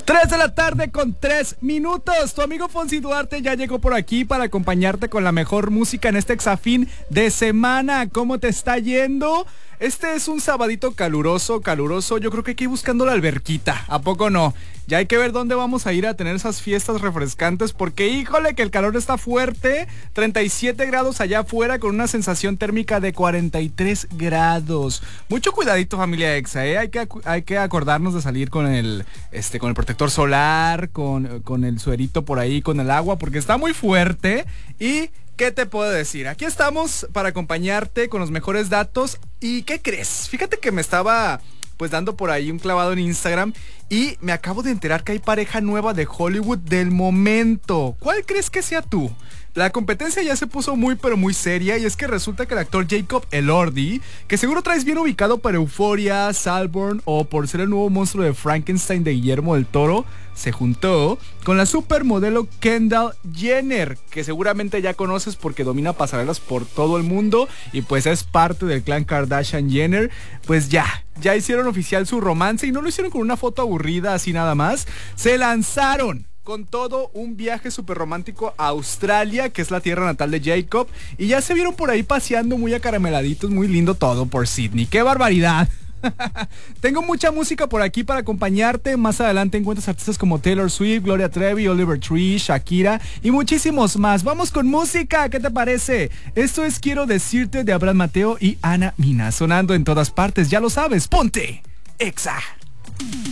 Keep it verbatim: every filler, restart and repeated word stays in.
tres de la tarde con tres minutos. Tu amigo Fonsi Duarte ya llegó por aquí para acompañarte con la mejor música en este exafín de semana. ¿Cómo te está yendo? Este es un sabadito caluroso, caluroso. Yo creo que hay que ir buscando la alberquita. ¿A poco no? Ya hay que ver dónde vamos a ir a tener esas fiestas refrescantes porque, híjole, que el calor está fuerte. treinta y siete grados allá afuera con una sensación térmica de cuarenta y tres grados. Mucho cuidadito, familia Exa, ¿eh? Hay que, hay que acordarnos de salir con el, este, con el protector solar, con, con el suerito por ahí, con el agua, porque está muy fuerte. Y ¿qué te puedo decir? Aquí estamos para acompañarte con los mejores datos. ¿Y qué crees? Fíjate que me estaba pues dando por ahí un clavado en Instagram y me acabo de enterar que hay pareja nueva de Hollywood del momento. ¿Cuál crees que sea tú? La competencia ya se puso muy pero muy seria y es que resulta que el actor Jacob Elordi, que seguro traes bien ubicado para Euphoria, Saltburn o por ser el nuevo monstruo de Frankenstein de Guillermo del Toro, se juntó con la supermodelo Kendall Jenner, que seguramente ya conoces porque domina pasarelas por todo el mundo y pues es parte del clan Kardashian Jenner. Pues ya, ya hicieron oficial su romance y no lo hicieron con una foto aburrida así nada más. Se lanzaron con todo un viaje súper romántico a Australia, que es la tierra natal de Jacob, y ya se vieron por ahí paseando muy acarameladitos, muy lindo todo por Sydney. ¡Qué barbaridad! Tengo mucha música por aquí para acompañarte. Más adelante encuentras artistas como Taylor Swift, Gloria Trevi, Oliver Tree, Shakira y muchísimos más. Vamos con música, ¿qué te parece? Esto es Quiero Decirte de Abraham Mateo y Ana Mina, sonando en todas partes, ya lo sabes. ¡Ponte Exa!